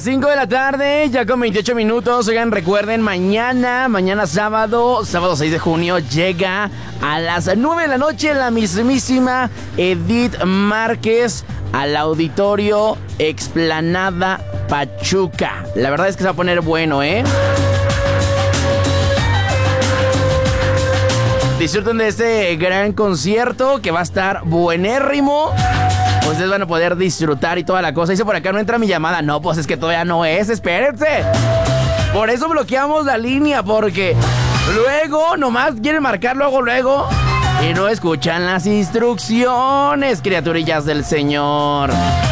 5 de la tarde, ya con 28 minutos. Oigan, recuerden, mañana sábado 6 de junio, llega a las 9 de la noche la mismísima Edith Márquez al Auditorio Explanada Pachuca. La verdad es que se va a poner bueno, ¿eh? Disfruten de este gran concierto que va a estar buenérrimo. Ustedes van a poder disfrutar y toda la cosa. Dice por acá, no entra mi llamada. No, pues es que todavía no es, espérense. Por eso bloqueamos la línea, porque luego nomás quieren marcar luego y no escuchan las instrucciones, criaturillas del Señor.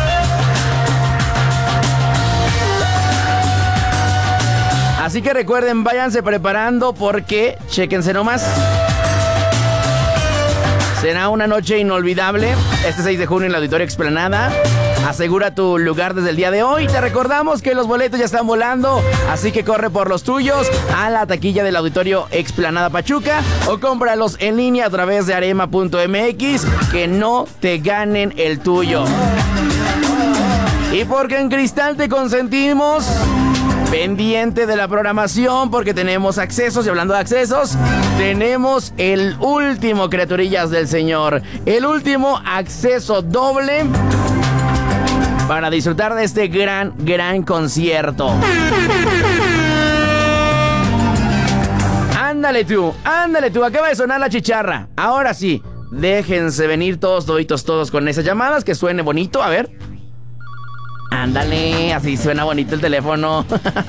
Así que recuerden, váyanse preparando porque, chéquense nomás, será una noche inolvidable este 6 de junio en el Auditorio Explanada. Asegura tu lugar desde el día de hoy. Te recordamos que los boletos ya están volando, así que corre por los tuyos a la taquilla del Auditorio Explanada Pachuca o cómpralos en línea a través de arema.mx. Que no te ganen el tuyo. Y porque en Cristal te consentimos, pendiente de la programación porque tenemos accesos. Y hablando de accesos, tenemos el último, criaturillas del Señor, el último acceso doble para disfrutar de este gran concierto. Ándale tú, acaba de sonar la chicharra. Ahora sí, déjense venir todos con esas llamadas, que suene bonito, a ver. Ándale, así suena bonito el teléfono.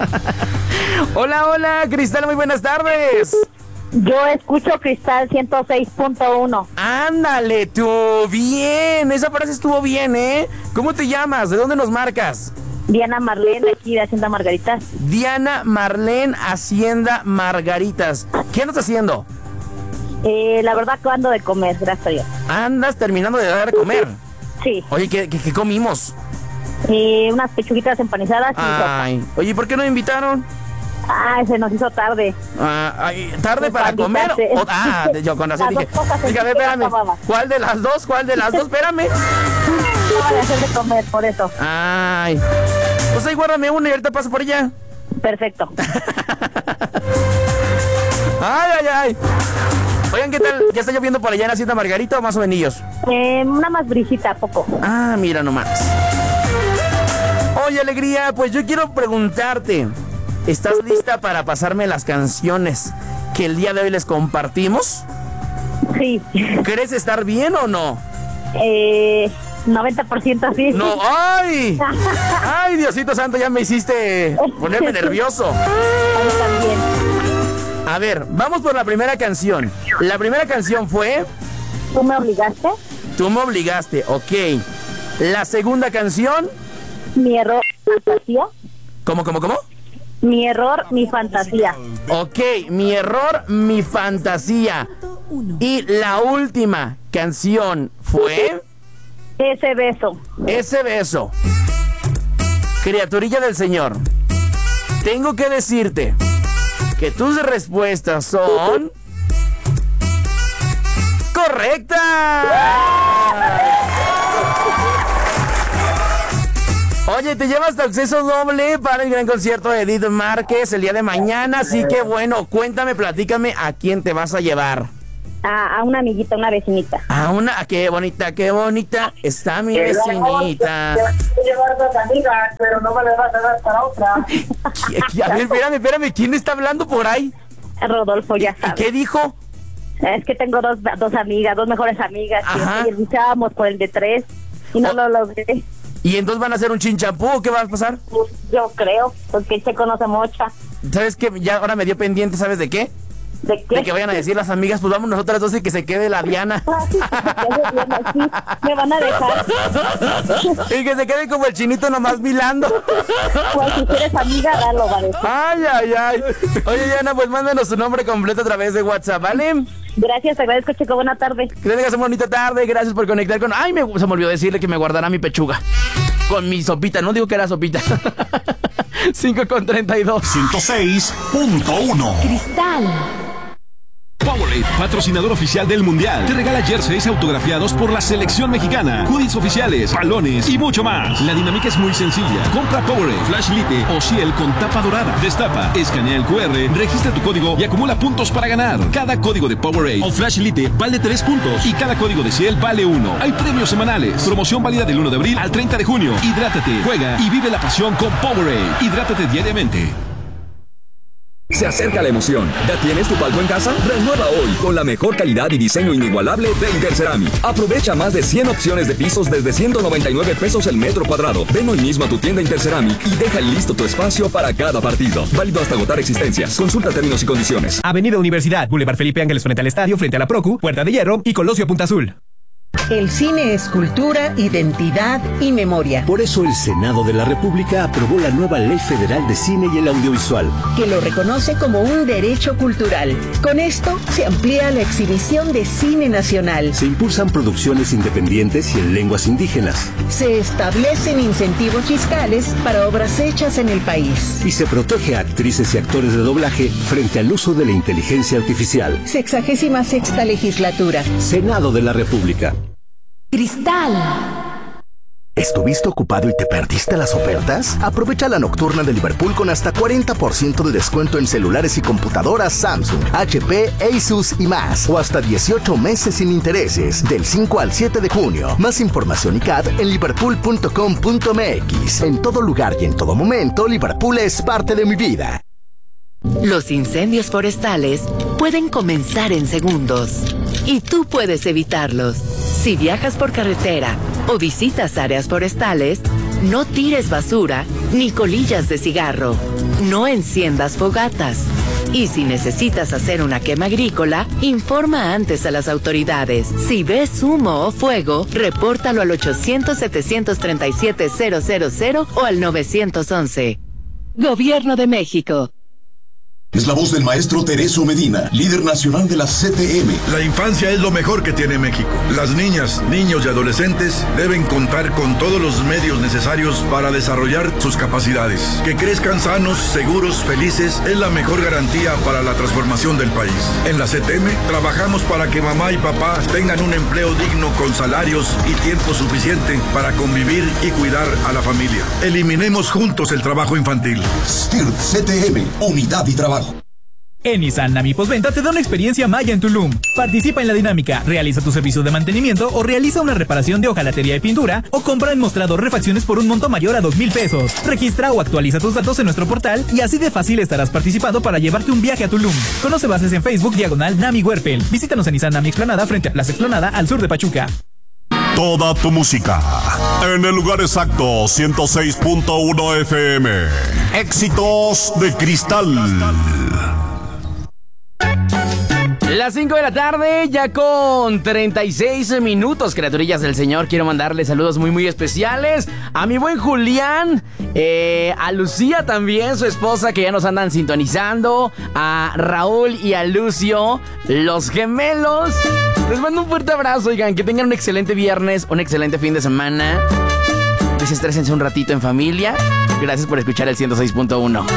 Hola, Cristal, muy buenas tardes. Yo escucho Cristal 106.1. Ándale tú, bien, esa frase estuvo bien, ¿eh? ¿Cómo te llamas? ¿De dónde nos marcas? Diana Marlene, de aquí de Hacienda Margaritas. Diana Marlene, Hacienda Margaritas. ¿Qué andas haciendo? La verdad, acabando de comer, gracias a Dios. ¿Andas terminando de dar de comer? Sí. Oye, ¿qué comimos? Unas pechuguitas empanizadas y ay, oye, ¿por qué no me invitaron? Se nos hizo tarde. ¿Tarde para comer? Yo con así dije, dígame, espérame, ¿cuál de las dos? Espérame. Acaba de hacer de comer, por eso. Ay, pues ahí guárdame una y ahorita paso por ella. Perfecto. Ay. Oigan, ¿qué tal? ¿Ya está lloviendo por allá en Hacienda Margarita o más o menos? Una más brisita, poco. Mira nomás. Oye, Alegría, pues yo quiero preguntarte, ¿estás lista para pasarme las canciones que el día de hoy les compartimos? Sí. ¿Crees estar bien o no? 90% sí. No, ¡ay! ¡Ay, Diosito Santo! Ya me hiciste ponerme nervioso. También. A ver, vamos por la primera canción. La primera canción fue... ¿Tú me obligaste? Tú me obligaste, ok. La segunda canción... Mi error, mi fantasía. ¿Cómo? Mi error, mi fantasía. Ok, mi error, mi fantasía. Y la última canción fue... Ese beso. Ese beso. Criaturilla del Señor, tengo que decirte que tus respuestas son... ¡correctas! Oye, te llevas tu acceso doble para el gran concierto de Edith Márquez el día de mañana. Así que bueno, cuéntame, platícame a quién te vas a llevar. A una amiguita, una vecinita. Qué bonita está mi vecinita. Llevar a otras amigas, pero no me las vas a dar para otra. A ver, espérame, ¿quién está hablando por ahí? Rodolfo, ya sabes. ¿Y qué dijo? Es que tengo dos amigas, dos mejores amigas. Ajá. Y luchábamos por el de 3 y no lo logré. ¿Y entonces van a hacer un chinchampú o qué va a pasar? Pues yo creo, porque se conoce mucha. ¿Sabes qué? Ya ahora me dio pendiente, ¿sabes de qué? ¿De qué? De que vayan a decir las amigas, pues vamos nosotras dos y que se quede la Diana. Me van a dejar. Y que se quede como el chinito nomás milando. Pues si quieres amiga, dalo, vale. Ay. Oye, Diana, pues mándanos tu nombre completo a través de WhatsApp, ¿vale? Gracias, te agradezco, chico. Buena tarde. Que tengas una bonita tarde. Gracias por conectar con... Ay, se me olvidó decirle que me guardará mi pechuga con mi sopita. No digo que era sopita. 5:32. 106.1 Cristal Powerade, patrocinador oficial del Mundial, te regala jerseys autografiados por la selección mexicana, hoodies oficiales, balones y mucho más. La dinámica es muy sencilla. Compra Powerade, Flash Lite o Ciel con tapa dorada. Destapa, escanea el QR, registra tu código y acumula puntos para ganar. Cada código de Powerade o Flash Lite vale 3 puntos y cada código de Ciel vale 1. Hay premios semanales. Promoción válida del 1 de abril al 30 de junio. Hidrátate, juega y vive la pasión con Powerade. Hidrátate diariamente. Se acerca la emoción. ¿Ya tienes tu palco en casa? Renueva hoy con la mejor calidad y diseño inigualable de Interceramic. Aprovecha más de 100 opciones de pisos desde 199 pesos el metro cuadrado. Ven hoy mismo a tu tienda Interceramic y deja listo tu espacio para cada partido. Válido hasta agotar existencias. Consulta términos y condiciones. Avenida Universidad, Boulevard Felipe Ángeles frente al estadio, frente a la Procu, Puerta de Hierro y Colosio Punta Azul. El cine es cultura, identidad y memoria. Por eso el Senado de la República aprobó la nueva Ley Federal de Cine y el Audiovisual, que lo reconoce como un derecho cultural. Con esto se amplía la exhibición de cine nacional. Se impulsan producciones independientes y en lenguas indígenas. Se establecen incentivos fiscales para obras hechas en el país. Y se protege a actrices y actores de doblaje frente al uso de la inteligencia artificial. 66ª legislatura. Senado de la República. Cristal. ¿Estuviste ocupado y te perdiste las ofertas? Aprovecha la nocturna de Liverpool con hasta 40% de descuento en celulares y computadoras Samsung, HP, Asus y más. O hasta 18 meses sin intereses, del 5 al 7 de junio. Más información y CAD en liverpool.com.mx. En todo lugar y en todo momento, Liverpool es parte de mi vida. Los incendios forestales pueden comenzar en segundos y tú puedes evitarlos. Si viajas por carretera o visitas áreas forestales, no tires basura ni colillas de cigarro. No enciendas fogatas. Y si necesitas hacer una quema agrícola, informa antes a las autoridades. Si ves humo o fuego, repórtalo al 800-737-000 o al 911. Gobierno de México. Es la voz del maestro Tereso Medina, líder nacional de la CTM. La infancia es lo mejor que tiene México. Las niñas, niños y adolescentes deben contar con todos los medios necesarios para desarrollar sus capacidades. Que crezcan sanos, seguros, felices es la mejor garantía para la transformación del país. En la CTM trabajamos para que mamá y papá tengan un empleo digno con salarios y tiempo suficiente para convivir y cuidar a la familia. Eliminemos juntos el trabajo infantil. STIRT CTM, unidad y trabajo. En Nissan Nami Postventa te da una experiencia Maya en Tulum. Participa en la dinámica, realiza tu servicio de mantenimiento o realiza una reparación de hojalatería y pintura o compra en mostrador refacciones por un monto mayor a 2,000 pesos. Registra o actualiza tus datos en nuestro portal y así de fácil estarás participando para llevarte un viaje a Tulum. Conoce bases en Facebook /Nami Huerpel. Visítanos en Nissan Nami Explanada frente a Plaza Explanada al sur de Pachuca. Toda tu música en el lugar exacto, 106.1 FM. Éxitos de Cristal. Las 5 de la tarde, ya con 36 minutos, criaturillas del Señor. Quiero mandarle saludos muy, muy especiales a mi buen Julián, a Lucía también, su esposa, que ya nos andan sintonizando, a Raúl y a Lucio, los gemelos. Les mando un fuerte abrazo, oigan, que tengan un excelente viernes, un excelente fin de semana. Desestrésense un ratito en familia. Gracias por escuchar el 106.1.